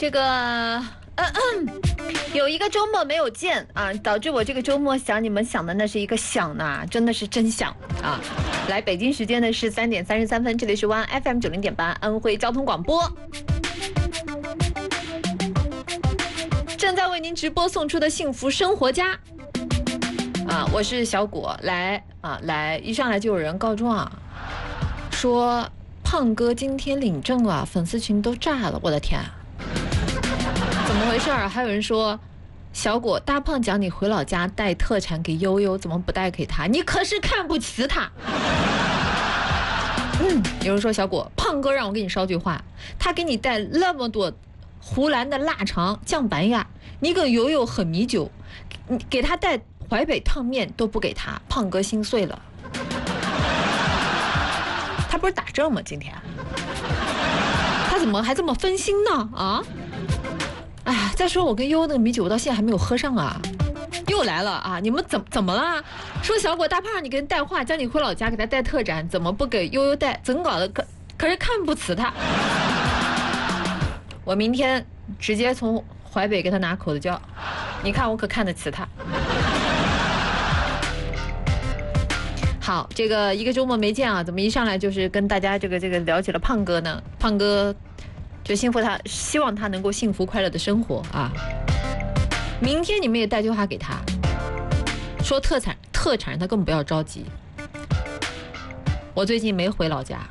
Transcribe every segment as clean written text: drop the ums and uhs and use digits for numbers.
这个有一个周末没有见啊，导致我这个周末想你们想的那是一个想呐，真的是真想啊！来，北京时间的是3点33分，这里是湾 FM 90.8安徽交通广播，正在为您直播送出的幸福生活家啊，我是小果，来，一上来就有人告状，说胖哥今天领证啊，粉丝群都炸了，我的天！怎么回事啊？还有人说，小果大胖讲你回老家带特产给悠悠，怎么不带给他？你可是看不起他。有人说小果胖哥让我给你捎句话，他给你带那么多湖南的腊肠酱板鸭，你跟悠悠喝米酒，你给他带淮北烫面都不给他，胖哥心碎了。他不是打针吗？今天他怎么还这么分心呢？啊！哎呀，再说我跟悠悠那个米酒，我到现在还没有喝上啊！又来了啊！你们怎么了？说小果大胖你给人带话，叫你回老家给他带特产，怎么不给悠悠带？怎么搞的？可是看不起他。我明天直接从淮北给他拿口子窖，你看我可看得起他。好，这个一个周末没见啊，怎么一上来就是跟大家这个聊起了胖哥呢？胖哥就希望他能够幸福快乐的生活啊！明天你们也带句话给他，说特产他根本不要着急。我最近没回老家，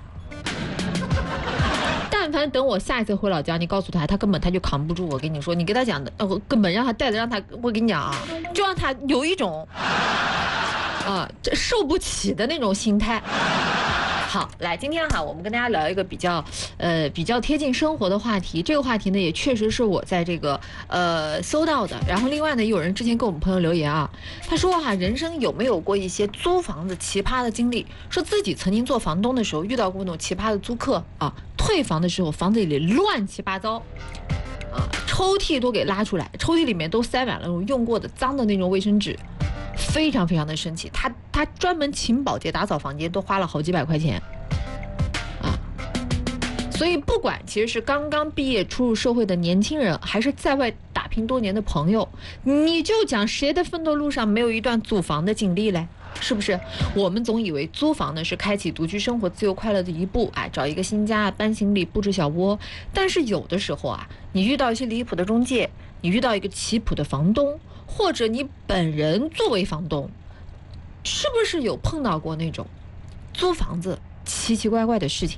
但凡等我下一次回老家，你告诉他，他根本就扛不住。我跟你说，你跟他讲的，根本让他带着，让他，我跟你讲啊，就让他有一种这受不起的那种心态。好，来，今天我们跟大家聊一个比较贴近生活的话题。这个话题呢，也确实是我在这个搜到的。然后另外呢，有人之前给我们朋友留言啊，他说人生有没有过一些租房子奇葩的经历？说自己曾经做房东的时候遇到过那种奇葩的租客啊，退房的时候房子里乱七八糟啊，抽屉都给拉出来，抽屉里面都塞满了那种用过的脏的那种卫生纸。非常非常的生气，他专门请保洁打扫房间，都花了好几百块钱啊！所以不管其实是刚刚毕业初入社会的年轻人，还是在外打拼多年的朋友，你就讲谁的奋斗路上没有一段租房的经历嘞？是不是？我们总以为租房呢是开启独居生活自由快乐的一步，找一个新家，搬行李，布置小窝。但是有的时候你遇到一些离谱的中介，你遇到一个奇葩的房东，或者你本人作为房东，是不是有碰到过那种租房子奇奇怪怪的事情？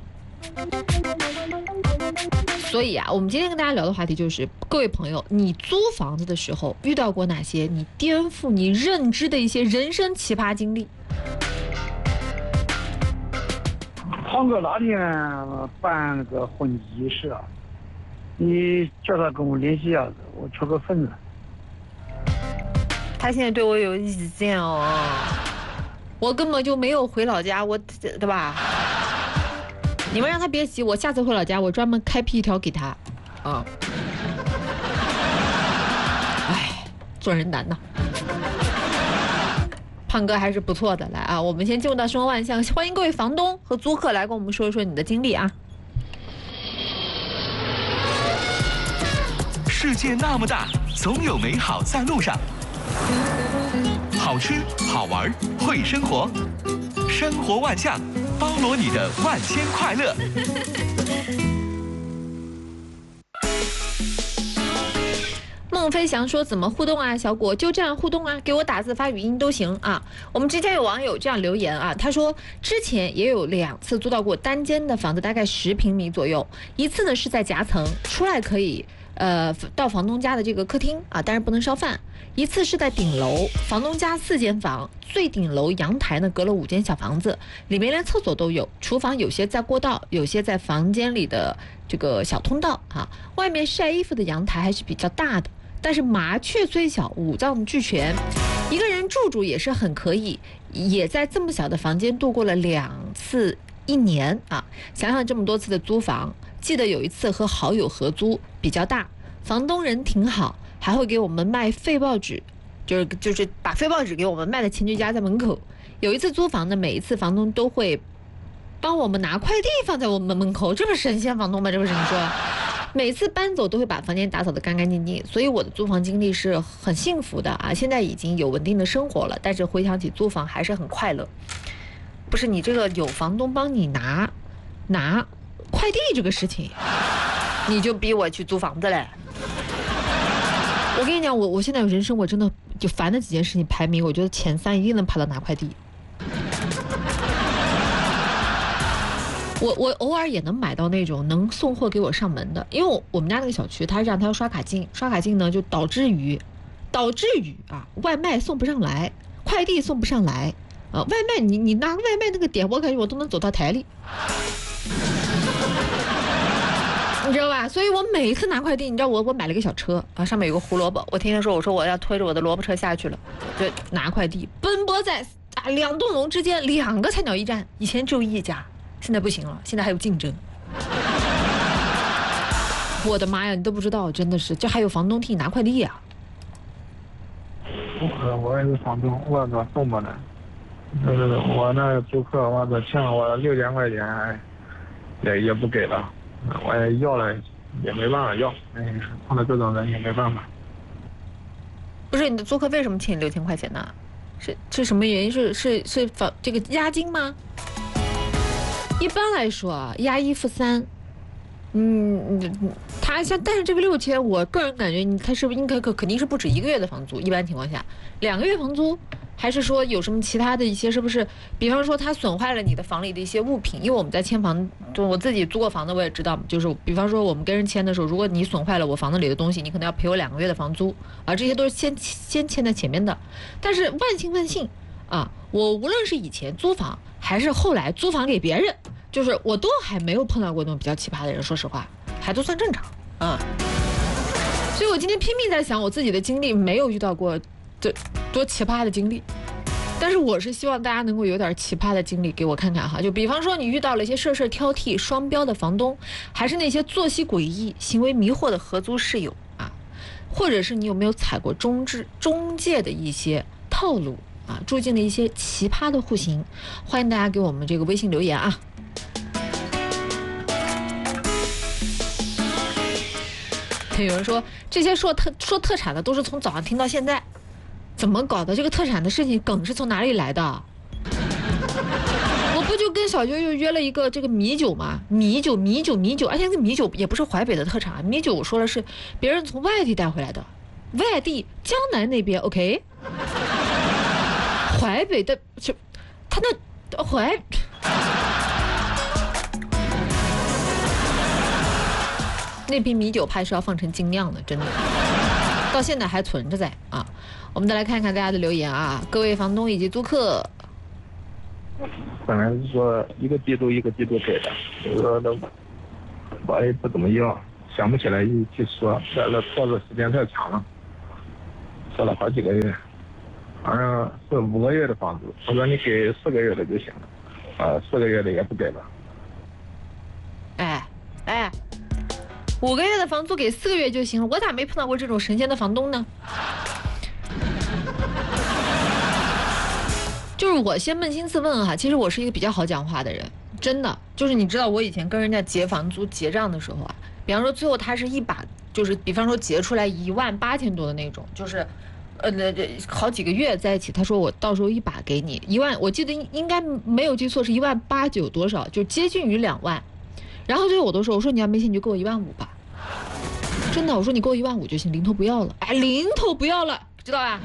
所以我们今天跟大家聊的话题就是，各位朋友，你租房子的时候遇到过哪些你颠覆你认知的一些人生奇葩经历？ 胖哥那天办那个婚仪式你叫他跟我联系一下子，我缺个份子。 他现在对我有意见我根本就没有回老家，对吧？你们让他别急，我下次回老家我专门开辟一条给他做人难呐。胖哥还是不错的，来我们先进入到生活万象，欢迎各位房东和租客来跟我们说一说你的经历啊。 世界那么大，总有美好在路上。好吃好玩会生活，生活万象，包罗你的万千快乐。 孟飞翔说怎么互动啊？小果就这样互动啊，给我打字发语音都行啊。我们之前有网友这样留言他说之前也有2次租到过单间的房子，大概10平米左右。一次呢是在夹层，出来可以到房东家的这个客厅当然不能烧饭。一次是在顶楼，房东家4间房，最顶楼阳台呢隔了5间小房子，里面连厕所都有，厨房有些在过道，有些在房间里的这个小通道外面晒衣服的阳台还是比较大的，但是麻雀虽小，五脏俱全，一个人住也是很可以，也在这么小的房间度过了2次1年想想这么多次的租房，记得有一次和好友合租，比较大，房东人挺好，还会给我们卖废报纸，就是把废报纸给我们卖的钱就夹在门口。有一次租房呢，每一次房东都会帮我们拿快递放在我们门口，这不是神仙房东吗？这不是你说？ 每次搬走都会把房间打扫得干干净净，所以我的租房经历是很幸福的啊！现在已经有稳定的生活了，但是回想起租房还是很快乐。不是你这个有房东帮你拿快递这个事情，你就逼我去租房子嘞。我跟你讲，我现在人生我真的就烦的几件事情排名，我觉得前3一定能排到拿快递。我偶尔也能买到那种能送货给我上门的，因为我们家那个小区，它是这样，它要刷卡进，刷卡进呢就导致于啊，外卖送不上来，快递送不上来，外卖你拿外卖那个点，我感觉我都能走到台里，你知道吧？所以我每一次拿快递，你知道我买了个小车啊，上面有个胡萝卜，我天天说我说我要推着我的萝卜车下去了，就拿快递，奔波在2栋楼之间2个菜鸟驿站，以前只有1家。现在不行了，现在还有竞争。我的妈呀，你都不知道，真的是，这还有房东替你拿快递呀！ 我也是房东，我这送过来，我那租客我这欠我6000块钱，也不给了，我也要了，也没办法要，碰到这种人也没办法。 不是你的租客为什么欠你6000块钱呢？是什么原因？是房这个押金吗？一般来说啊，押1付3，他像，但是这个6000，我个人感觉他是不是应该肯定是不止1个月的房租，一般情况下2个月房租，还是说有什么其他的一些，是不是？比方说他损坏了你的房里的一些物品，因为我们在签房，就我自己租过房子，我也知道，就是比方说我们跟人签的时候，如果你损坏了我房子里的东西，你可能要赔我2个月的房租啊，这些都是先签在前面的。但是万幸啊，我无论是以前租房还是后来租房给别人，就是我都还没有碰到过那种比较奇葩的人，说实话，还都算正常啊。所以我今天拼命在想我自己的经历，没有遇到过多奇葩的经历，但是我是希望大家能够有点奇葩的经历给我看看哈。就比方说你遇到了一些事挑剔、双标的房东，还是那些作息诡异、行为迷惑的合租室友啊，或者是你有没有踩过中介的一些套路啊，住进了一些奇葩的户型，欢迎大家给我们这个微信留言啊。有人说这些说特产的都是从早上听到现在，怎么搞的？这个特产的事情梗是从哪里来的？我不就跟小舅又约了一个这个米酒嘛，米酒，而且这米酒也不是淮北的特产，米酒我说的是别人从外地带回来的，外地江南那边 OK， 淮北的就他那那瓶米酒怕是要放成精酿的，真的，到现在还存着在啊。我们再来看看大家的留言啊，各位房东以及租客。 本来是说一个季度给的，我说我也不怎么要，想不起来一去说，这拖的时间太长了，说了好几个月，好像是5个月的房租，我说你给4个月的就行了，4个月的也不给了。 哎，5个月的房租给4个月就行了，我咋没碰到过这种神仙的房东呢？就是我先扪心自问哈，其实我是一个比较好讲话的人，真的，就是你知道我以前跟人家结房租结账的时候啊，比方说最后他是一把，就是比方说结出来18000多的那种，就是好几个月在一起，他说我到时候一把给你1万，我记得应该没有记错是18900多少，就接近于2万。然后最后我都说，我说你要没钱你就给我15000吧，真的，我说你给我15000就行，零头不要了，零头不要了，知道吧？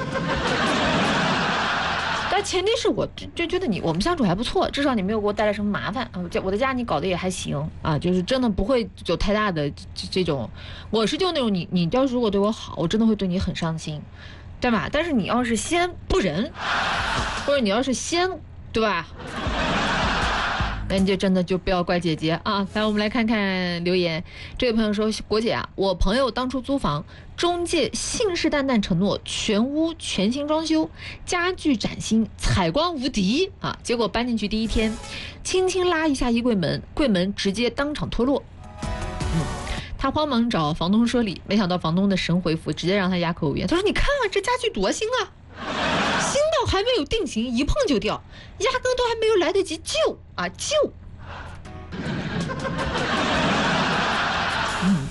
但前提是我就觉得我们相处还不错，至少你没有给我带来什么麻烦啊，我的家你搞得也还行啊，就是真的不会有太大的这种，我是就那种你要是如果对我好，我真的会对你很伤心，对吧？但是你要是先不仁，或者你要是先对吧？那你就真的就不要怪姐姐啊！来，我们来看看留言。这位朋友说：“国姐啊，我朋友当初租房，中介信誓旦旦承诺全屋全新装修，家具崭新，采光无敌啊！结果搬进去第1天，轻轻拉一下衣柜门，柜门直接当场脱落。他慌忙找房东说理，没想到房东的神回复直接让他哑口无言。他说：“你看啊，这家具多新啊！”新到还没有定型，一碰就掉，压根都还没有来得及救。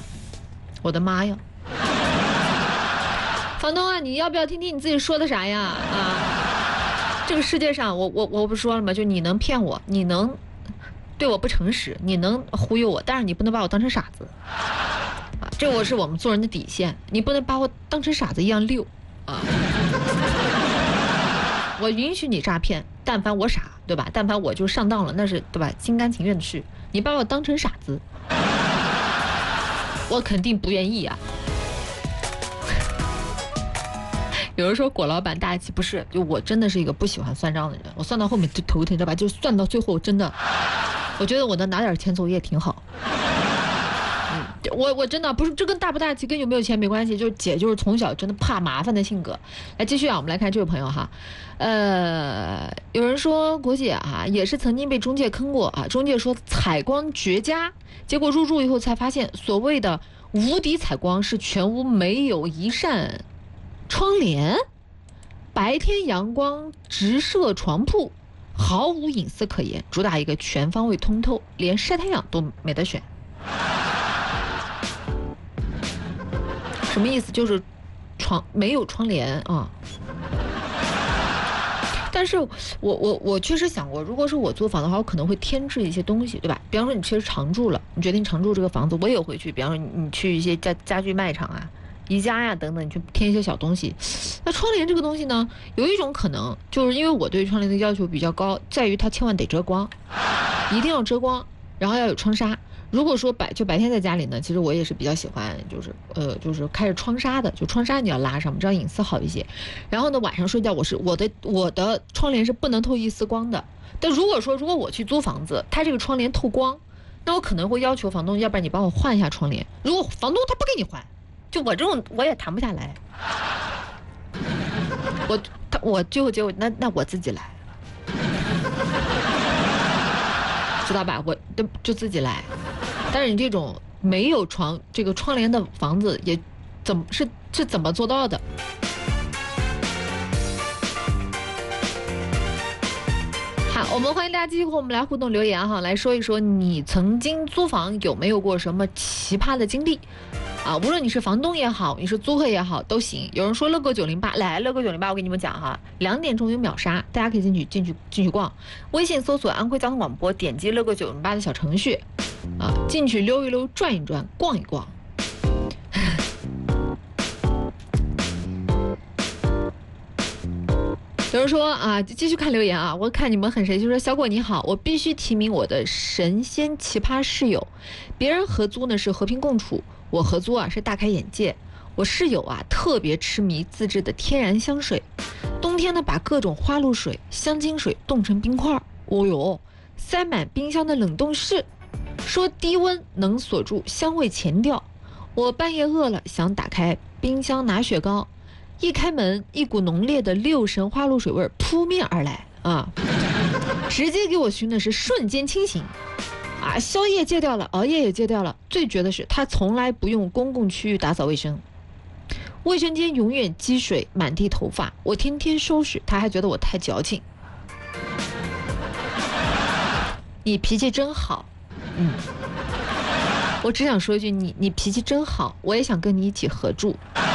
我的妈呀！房东啊，你要不要听听你自己说的啥呀？啊，这个世界上，我不说了吗？就你能骗我，你能对我不诚实，你能忽悠我，但是你不能把我当成傻子啊！这我是我们做人的底线，你不能把我当成傻子一样溜啊！我允许你诈骗，但凡我傻，对吧？但凡我就上当了，那是对吧？心甘情愿的事。你把我当成傻子，我肯定不愿意啊。有人说果老板大气，不是，就我真的是一个不喜欢算账的人，我算到后面就头疼，知道吧？就算到最后，真的，我觉得我能拿点钱走也挺好。我真的不是，这跟大不大气跟有没有钱没关系，就是姐就是从小真的怕麻烦的性格。来继续啊，我们来看这位朋友哈，有人说国姐啊也是曾经被中介坑过啊，中介说采光绝佳，结果入住以后才发现所谓的无敌采光是全屋没有一扇窗帘，白天阳光直射床铺，毫无隐私可言，主打一个全方位通透，连晒太阳都没得选。什么意思？就是没有窗帘啊。但是我确实想过，如果是我租房的话，我可能会添置一些东西，对吧？比方说你确实常住了，你决定常住这个房子，我也会去，比方说你去一些家具卖场啊、宜家呀等等，你去添一些小东西。那窗帘这个东西呢，有一种可能，就是因为我对窗帘的要求比较高，在于它千万得遮光，一定要遮光，然后要有窗纱。如果说白天在家里呢，其实我也是比较喜欢，就是开着窗纱的，就窗纱你要拉上，这样隐私好一些。然后呢，晚上睡觉我的窗帘是不能透一丝光的。但如果我去租房子，它这个窗帘透光，那我可能会要求房东，要不然你帮我换一下窗帘。如果房东他不给你换，就我这种我也谈不下来。我最后结果那我自己来。知道吧？我就自己来，但是你这种没有这个窗帘的房子也是怎么做到的？好，我们欢迎大家继续和我们来互动留言哈，来说一说你曾经租房有没有过什么奇葩的经历啊？无论你是房东也好，你是租客也好都行。有人说乐购908，来乐购908，我跟你们讲哈，2点钟有秒杀，大家可以进去逛。微信搜索安徽交通广播，点击乐购908的小程序，啊，进去溜一溜，转一转，逛一逛。有人说啊，继续看留言啊，我看你们很神，就说小果你好，我必须提名我的神仙奇葩室友。别人合租呢是和平共处，我合租啊是大开眼界。我室友啊特别痴迷自制的天然香水，冬天呢把各种花露水、香精水冻成冰块，哦哟，塞满冰箱的冷冻室，说低温能锁住香味前调。我半夜饿了，想打开冰箱拿雪糕。一开门，一股浓烈的6神花露水味扑面而来啊！直接给我熏的是瞬间清醒啊！宵夜戒掉了，熬夜也戒掉了。最绝的是，他从来不用公共区域打扫卫生，卫生间永远积水满地头发，我天天收拾，他还觉得我太矫情。你脾气真好，我只想说一句，你脾气真好，我也想跟你一起合住。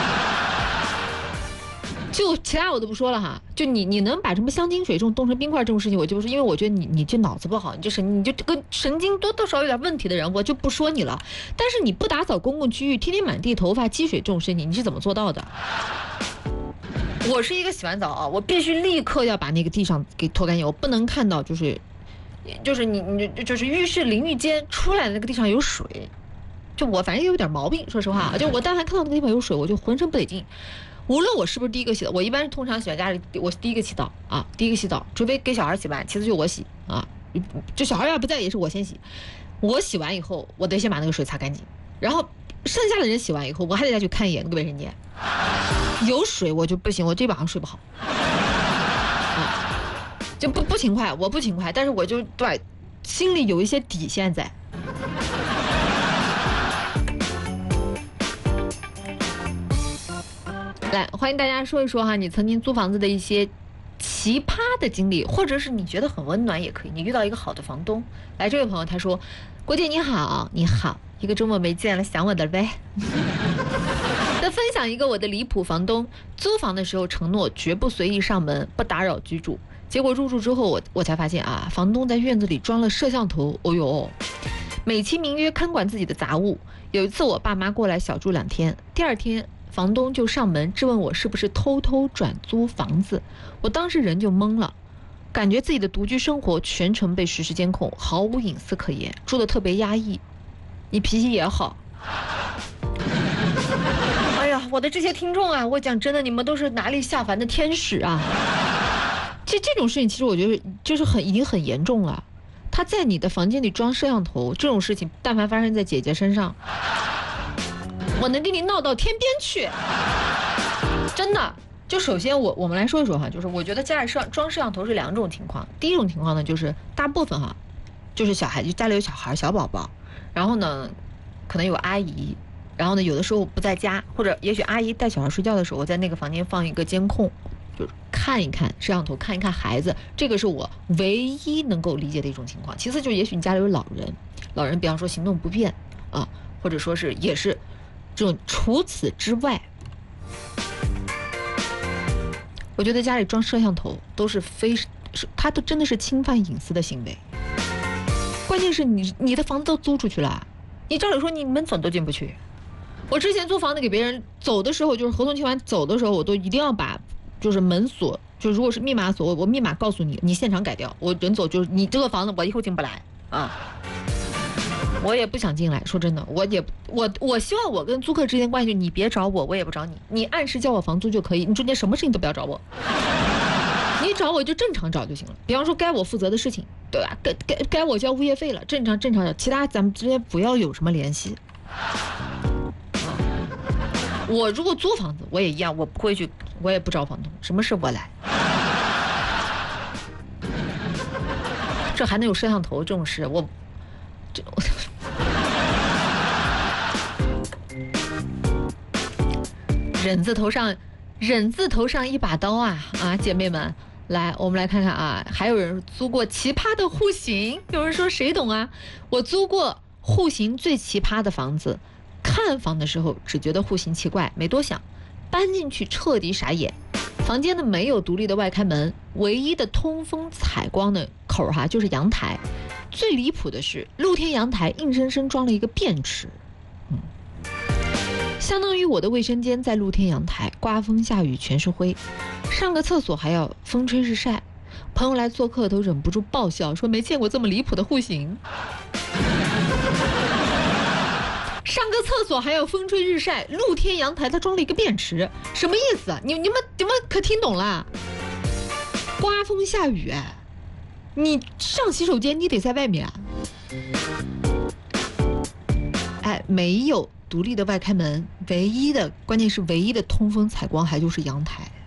就其他我都不说了哈，就你能把什么香精水这种冻成冰块这种事情，我就不说，因为我觉得你这脑子不好，你就跟神经多多少少有点问题的人，我就不说你了。但是你不打扫公共区域，天天满地头发积水这种事情，你是怎么做到的？我是一个洗完澡啊，我必须立刻要把那个地上给拖干净，我不能看到就是你就是浴室淋浴间出来的那个地上有水，就我反正有点毛病，说实话，就我但凡看到那个地方有水，我就浑身不得劲。无论我是不是第一个洗澡，我一般是通常洗完家里我是第一个洗澡啊，第一个洗澡，除非给小孩洗完，其次就我洗啊，就小孩要不在也是我先洗。我洗完以后，我得先把那个水擦干净，然后剩下的人洗完以后，我还得再去看一眼那个卫生间，有水我就不行，我这晚上睡不好啊，就不勤快，我不勤快，但是我就对心里有一些底线在。来，欢迎大家说一说哈，你曾经租房子的一些奇葩的经历，或者是你觉得很温暖也可以。你遇到一个好的房东，来，这位朋友他说：“国姐你好，你好，一个周末没见了，想我的呗。” 享一个我的离谱房东，租房的时候承诺绝不随意上门，不打扰居住。结果入住之后，我才发现啊，房东在院子里装了摄像头。哦呦，美其名曰看管自己的杂物。有一次我爸妈过来小住2天，第2天房东就上门质问我是不是偷偷转租房子。我当时人就懵了，感觉自己的独居生活全程被实时监控，毫无隐私可言，住得特别压抑。你脾气也好。哎呀，我的这些听众啊，我讲真的，你们都是哪里下凡的天使啊！其实这种事情，其实我觉得就是已经很严重了。他在你的房间里装摄像头，这种事情但凡发生在姐姐身上，我能跟你闹到天边去。真的，就首先我们来说一说哈，就是我觉得家里装摄像头是2种情况。第一种情况呢，就是大部分哈，就是小孩，就家里有小孩小宝宝，然后呢，可能有阿姨，然后呢，有的时候不在家，或者也许阿姨带小孩睡觉的时候，我在那个房间放一个监控。就是看一看摄像头，看一看孩子，这个是我唯一能够理解的一种情况。其次就也许你家里有老人比方说行动不便啊，或者说是也是这种。除此之外，我觉得家里装摄像头都是它都真的是侵犯隐私的行为。关键是你的房子都租出去了，你照理说你门缝都进不去。我之前租房子给别人，走的时候就是合同签完走的时候，我都一定要把就是门锁，就如果是密码锁，我密码告诉你，你现场改掉。我人走就是你这个房子我以后进不来啊，我也不想进来。说真的，我希望我跟租客之间关系，就你别找我，我也不找你，你按时交我房租就可以，你中间什么事情都不要找我，你找我就正常找就行了。比方说该我负责的事情，对吧？该我交物业费了，正常的，其他咱们之间不要有什么联系。我如果租房子，我也一样，我不会去，我也不找房东，什么事我来。这还能有摄像头这种事，忍字头上一把刀啊！姐妹们，来，我们来看看啊，还有人租过奇葩的户型，有人说谁懂啊？我租过户型最奇葩的房子。看房的时候只觉得户型奇怪，没多想，搬进去彻底傻眼。房间呢没有独立的外开门，唯一的通风采光的口就是阳台。最离谱的是露天阳台硬生生装了一个便池，相当于我的卫生间在露天阳台，刮风下雨全是灰，上个厕所还要风吹日晒。朋友来做客都忍不住爆笑，说没见过这么离谱的户型。上个厕所还要风吹日晒，露天阳台它装了一个便池，什么意思啊？你们可听懂了？刮风下雨你上洗手间你得在外面啊。没有独立的外开门，关键是唯一的通风采光还就是阳台。